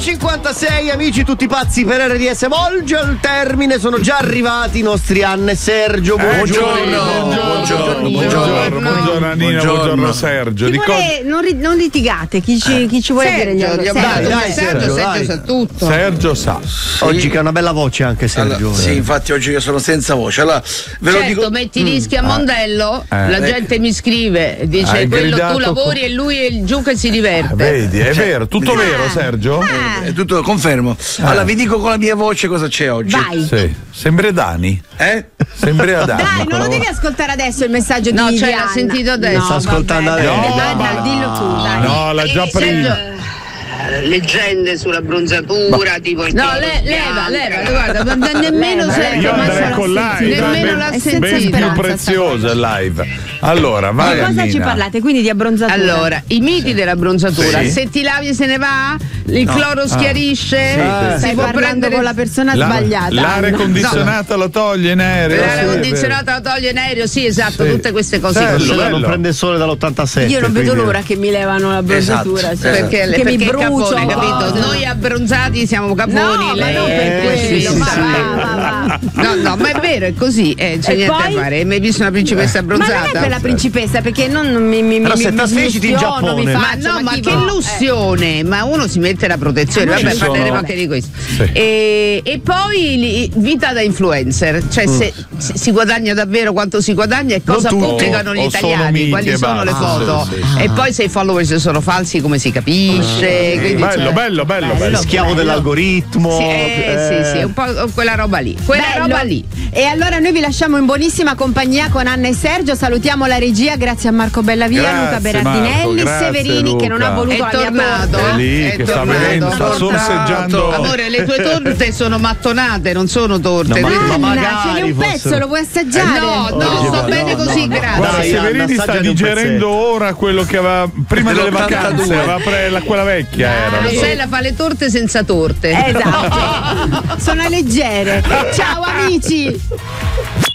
9:56, amici tutti pazzi per RDS volge al termine, sono già arrivati i nostri Anna e Sergio. Buongiorno Annina, buongiorno Sergio. Non litigate, chi ci vuole dire gli altri? Dai, Sergio sa tutto. Sergio sa. Oggi che ha una bella voce anche Sergio. Allora, sì, infatti oggi che sono senza voce. Allora, ve lo dico. Metti i dischi a Mondello, la gente mi scrive, dice quello tu lavori e lui è giù che si diverte. Vedi, è vero, tutto vero Sergio? È tutto, confermo. Allora vi dico con la mia voce cosa c'è oggi. Vai. Sì. Sembri Dani. Sembri Dani. Dai, non lo devi ascoltare adesso il messaggio di Viviana. L'ha sentito adesso. Sta ascoltando adesso. Anna, dillo tu, dai. No, l'ha già prima. Leggende sull'abbronzatura, tipo il leva, guarda, nemmeno Io andrei con live, nemmeno l'ha ben più preziosa il live. Allora, vai. Di cosa ci parlate? Quindi di abbronzatura? Allora, i miti dell'abbronzatura, Sì. se ti lavi se ne va, il cloro schiarisce, Stai parlando con la persona sbagliata. L'aria condizionata lo toglie in aereo. L'aria condizionata la toglie in aereo, sì, esatto, tutte queste cose così. Non prende il sole dall'87. Io non vedo l'ora che mi levano l'abbronzatura, perché mi brucio, capone, capito? Noi abbronzati siamo caponi, lei non per quello, va. No, ma è vero, è così, c'è niente poi? da fare. Hai mai visto una principessa abbronzata? Ma non è per la principessa, perché non mi Però se trasferisci in Giappone. Ma che illusione! Ma uno si mette la protezione, vabbè, parleremo anche di questo. Sì. E poi vita da influencer, cioè se si guadagna davvero quanto si guadagna e cosa pubblicano gli italiani, quali sono le foto. E poi se i follower sono falsi, come si capisce. Quindi, Bello. Schiavo dell'algoritmo. Sì, un po' quella roba lì. E allora noi vi lasciamo in buonissima compagnia con Anna e Sergio. Salutiamo la regia, grazie a Marco Bellavia, Grazie, Luca Berardinelli, Marco, Severini Luca. che non ha voluto È tornato. È lì che sta venendo, sta sorseggiando. Amore, le tue torte sono mattonate, non sono torte. No, ma Anna, magari ce n'è un pezzo, fossero- lo vuoi assaggiare? No, sto bene così, grazie. Guarda, Dai, Severini Anna, sta assaggiati un digerendo ora quello che aveva prima delle vacanze, 82. aveva quella vecchia era. Rossella fa le torte senza torte. Esatto. Sono leggere. Ciao amici.